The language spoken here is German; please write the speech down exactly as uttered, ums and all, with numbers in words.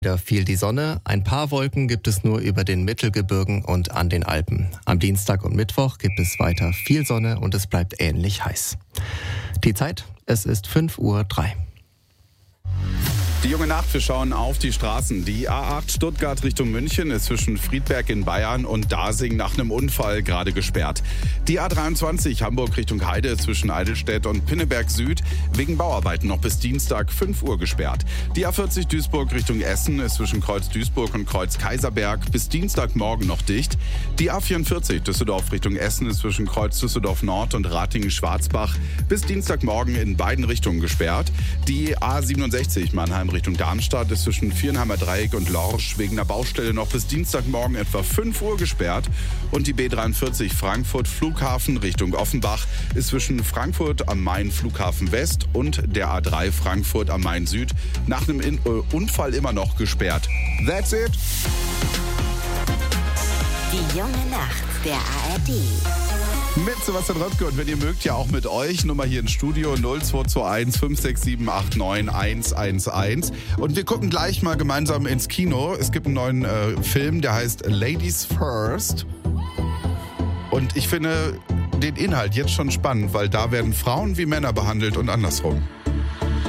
Da fiel die Sonne, ein paar Wolken gibt es nur über den Mittelgebirgen und an den Alpen. Am Dienstag und Mittwoch gibt es weiter viel Sonne und es bleibt ähnlich heiß. Die Zeit, es ist fünf Uhr drei. Die junge Nacht, wir schauen auf die Straßen. Die A acht Stuttgart Richtung München ist zwischen Friedberg in Bayern und Dasing nach einem Unfall gerade gesperrt. Die A dreiundzwanzig Hamburg Richtung Heide zwischen Eidelstedt und Pinneberg Süd wegen Bauarbeiten noch bis Dienstag fünf Uhr gesperrt. Die A vierzig Duisburg Richtung Essen ist zwischen Kreuz Duisburg und Kreuz Kaiserberg bis Dienstagmorgen noch dicht. Die A vierundvierzig Düsseldorf Richtung Essen ist zwischen Kreuz Düsseldorf Nord und Ratingen-Schwarzbach bis Dienstagmorgen in beiden Richtungen gesperrt. Die A siebenundsechzig Mannheim Richtung Darmstadt ist zwischen Vierenheimer Dreieck und Lorsch wegen einer Baustelle noch bis Dienstagmorgen etwa fünf Uhr gesperrt. Und die B dreiundvierzig Frankfurt Flughafen Richtung Offenbach ist zwischen Frankfurt am Main Flughafen West und der A drei Frankfurt am Main Süd nach einem In- äh, Unfall immer noch gesperrt. That's it. Die junge Nacht der A R D. Mit Sebastian Röpke und wenn ihr mögt, ja auch mit euch. Nummer hier ins Studio null zwei zwei eins fünf sechs sieben acht neun eins eins eins. Und wir gucken gleich mal gemeinsam ins Kino. Es gibt einen neuen äh, Film, der heißt Ladies First. Und ich finde den Inhalt jetzt schon spannend, weil da werden Frauen wie Männer behandelt und andersrum.